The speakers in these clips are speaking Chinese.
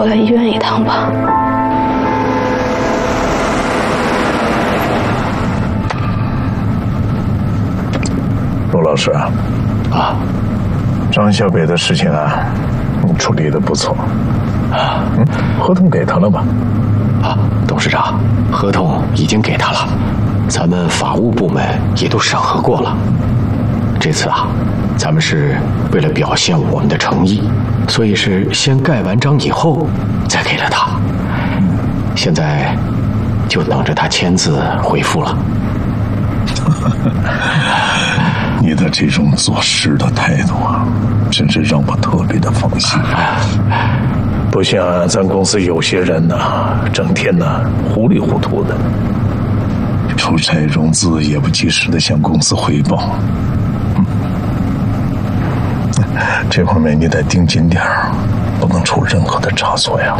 过来医院一趟吧。 陆老师啊，张小北的事情啊，你处理得不错。合同给他了吧？ 董事长，合同已经给他了，咱们法务部门也都审核过了。这次咱们是为了表现我们的诚意，所以是先盖完章以后再给了他。现在就等着他签字回复了。 你的这种做事的态度啊，真是让我特别的放心。不像咱公司有些人呢，整天呢糊里糊涂的，出差融资也不及时的向公司汇报。这方面你得盯紧点儿，不能出任何的差错呀。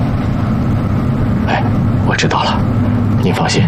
我知道了，您放心。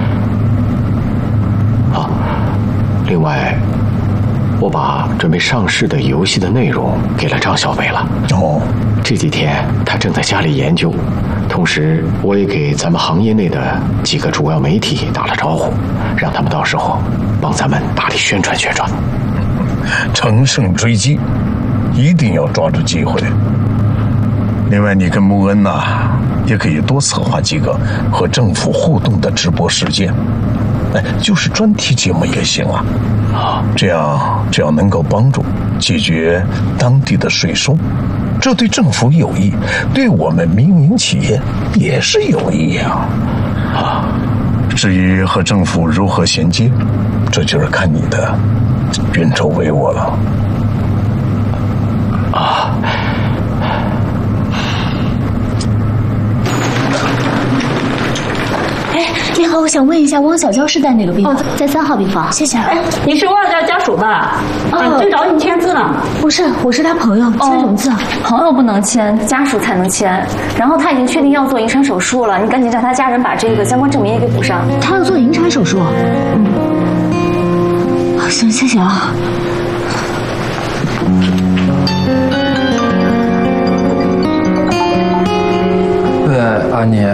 另外，我把准备上市的游戏的内容给了张小北了。这几天他正在家里研究，同时我也给咱们行业内的几个主要媒体打了招呼，让他们到时候帮咱们大力宣传宣传。 乘胜追击，一定要抓住机会。另外，你跟穆恩也可以多策划几个和政府互动的直播事件，就是专题节目也行这样只要能够帮助解决当地的税收，这对政府有益，对我们民营企业也是有益至于和政府如何衔接，这就是看你的运筹帷幄了。 你好，我想问一下，汪小娇是在哪个病房？ 在3号病房。 谢谢。 你是汪小娇家属吧？正找你签字呢。 不是，我是他朋友，签什么字？ 朋友不能签，家属才能签。然后他已经确定要做引产手术了，你赶紧让他家人把这个相关证明也给补上。 他要做引产手术？行，谢谢啊。 对，安妮，